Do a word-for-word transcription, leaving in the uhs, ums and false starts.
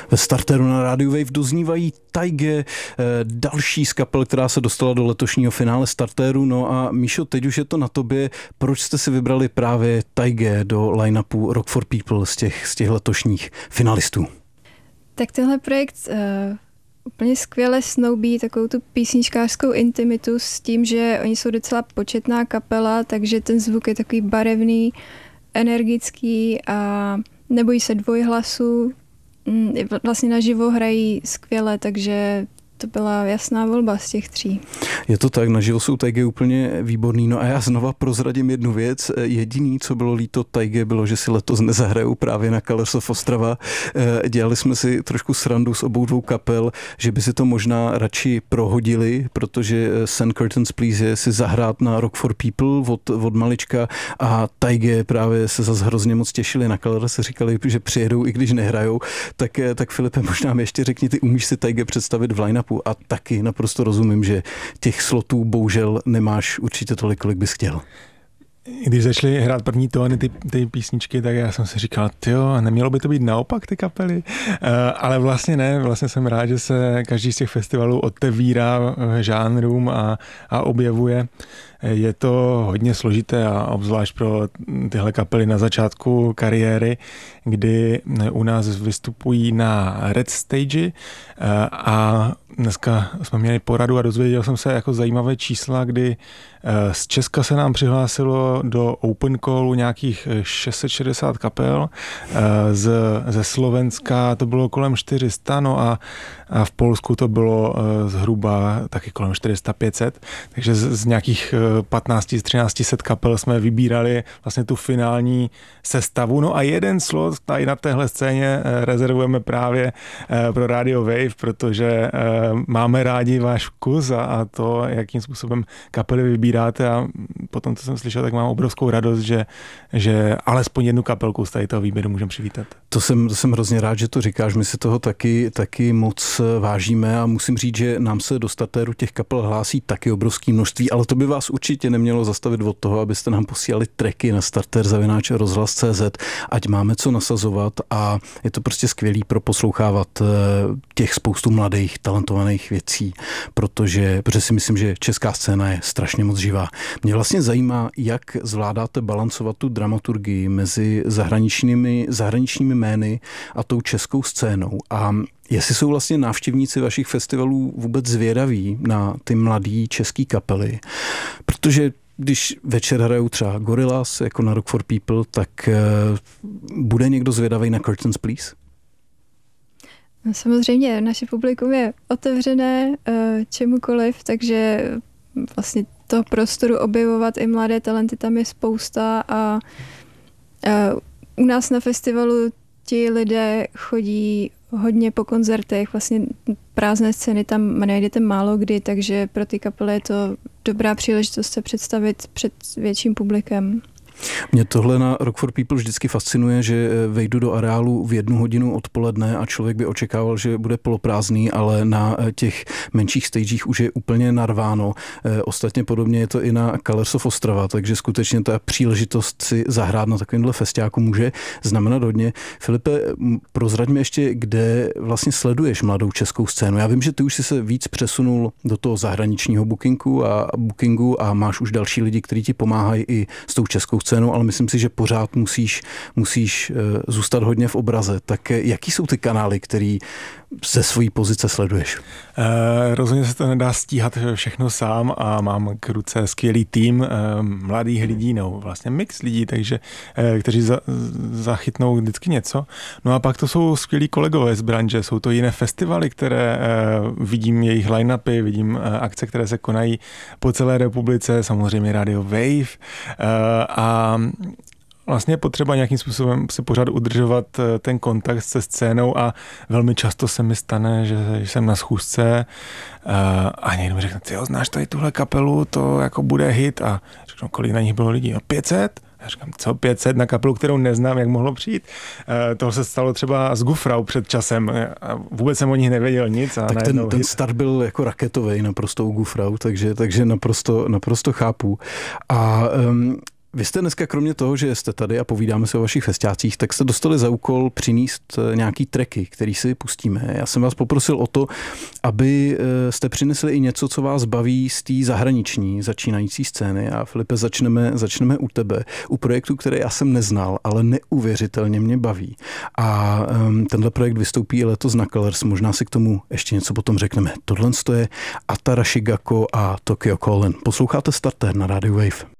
Ve starteru na Radio Wave doznívají Taige, další z kapel, která se dostala do letošního finále starteru. No a Míšo, teď už je to na tobě. Proč jste si vybrali právě Taige do line-upu Rock for People z těch, z těch letošních finalistů? Tak tenhle projekt uh, úplně skvěle snoubí takovou tu písničkářskou intimitu s tím, že oni jsou docela početná kapela, takže ten zvuk je takový barevný, energický a nebojí se dvojhlasu. Vlastně naživo hrají skvěle, takže to byla jasná volba z těch tří. Je to tak, naživo jsou Taige úplně výborný. No a já znova prozradím jednu věc. Jediný, co bylo líto Taige, bylo, že si letos nezahrajou právě na Colors of Ostrava. Dělali jsme si trošku srandu s obou dvou kapel, že by si to možná radši prohodili, protože Send Curtains Please je si zahrát na Rock for People od, od malička a Taige právě se zase hrozně moc těšili na Colors, říkali, že přijedou, i když nehrajou. Tak, tak Filipe, možná mi ještě řekni, ty umíš si Taige představit v line a taky naprosto rozumím, že těch slotů bohužel nemáš určitě tolik, kolik bys chtěl. Když začali hrát první tóny ty, ty písničky, tak já jsem si říkal, tyjo, nemělo by to být naopak ty kapely? Uh, ale vlastně ne, vlastně jsem rád, že se každý z těch festivalů otevírá žánrům a, a objevuje. Je to hodně složité a obzvlášť pro tyhle kapely na začátku kariéry, kdy u nás vystupují na Red Stage a dneska jsme měli poradu a dozvěděl jsem se jako zajímavé čísla, kdy z Česka se nám přihlásilo do Open Callu nějakých šest set šedesát kapel, z, ze Slovenska to bylo kolem čtyři sta, no a, a v Polsku to bylo zhruba taky kolem čtyři sta pět set, takže z, z nějakých patnáct až třináct set kapel jsme vybírali vlastně tu finální sestavu. No a jeden slot tady na téhle scéně rezervujeme právě pro Radio Wave, protože máme rádi váš vkus a, a to, jakým způsobem kapely vybíráte a potom, co jsem slyšel, tak mám obrovskou radost, že, že alespoň jednu kapelku z tady toho výběru můžeme přivítat. To jsem, to jsem hrozně rád, že to říkáš, my si toho taky, taky moc vážíme a musím říct, že nám se do startéru těch kapel hlásí taky obrovské množství, ale to by vás určitě nemělo zastavit od toho, abyste nám posílali tracky na starter zavináč rozhlas tečka cé zet, ať máme co nasazovat a je to prostě skvělý proposlouchávat těch spoustu mladých, talentovaných věcí, protože, protože si myslím, že česká scéna je strašně moc živá. Mě vlastně zajímá, jak zvládáte balancovat tu dramaturgii mezi zahraničními, zahraničními jmény a tou českou scénou a jestli jsou vlastně návštěvníci vašich festivalů vůbec zvědaví na ty mladý český kapely, protože když večer hrajou třeba Gorillaz jako na Rock for People, tak uh, bude někdo zvědavý na Curtains Please? No, samozřejmě, naše publikum je otevřené uh, čemukoliv, takže vlastně toho prostoru objevovat i mladé talenty tam je spousta a uh, u nás na festivalu ti lidé chodí hodně po koncertech, vlastně prázdné scény tam najdete málo kdy, takže pro ty kapely je to dobrá příležitost se představit před větším publikem. Mě tohle na Rock for People vždycky fascinuje, že vejdu do areálu v jednu hodinu odpoledne a člověk by očekával, že bude poloprázdný, ale na těch menších stagech už je úplně narváno. Ostatně podobně je to i na Colors of Ostrava, takže skutečně ta příležitost si zahrát na takovýmhle festiáku může znamenat hodně. Filipe, prozrať mi ještě, kde vlastně sleduješ mladou českou scénu. Já vím, že ty už jsi se víc přesunul do toho zahraničního bookingu a bookingu a máš už další lidi, kteří ti pomáhají i s tou českou scénu, ale myslím si, že pořád musíš, musíš zůstat hodně v obraze. Tak jaký jsou ty kanály, který ze svojí pozice sleduješ? Eh, rozhodně se to nedá stíhat všechno sám a mám k ruce skvělý tým eh, mladých lidí, no vlastně mix lidí, takže eh, kteří za, zachytnou vždycky něco. No a pak to jsou skvělí kolegové z branže, jsou to jiné festivaly, které eh, vidím jejich line-upy, vidím eh, akce, které se konají po celé republice, samozřejmě Radio Wave eh, a vlastně je potřeba nějakým způsobem si pořád udržovat ten kontakt se scénou a velmi často se mi stane, že jsem na schůzce a někdo mi řekne, tyjo, znáš tady tuhle kapelu, to jako bude hit a řeknu, kolik na nich bylo lidí? No pět set? Já říkám, co pět set na kapelu, kterou neznám, jak mohlo přijít? Tohle se stalo třeba s Gufrau před časem. Vůbec jsem o nich nevěděl nic. A tak ten, ten start byl jako raketový naprosto u Gufrau, takže, takže naprosto, naprosto chápu. A um, Vy jste dneska kromě toho, že jste tady a povídáme se o vašich festiácích, tak jste dostali za úkol přinést nějaký tracky, který si pustíme. Já jsem vás poprosil o to, aby jste přinesli i něco, co vás baví z té zahraniční začínající scény. A Filipe, začneme, začneme u tebe, u projektu, který já jsem neznal, ale neuvěřitelně mě baví. A um, tenhle projekt vystoupí i letos na Colors. Možná si k tomu ještě něco potom řekneme. Tohle je Atara Shigako a Tokyo Calling. Posloucháte Starter na Radio Wave.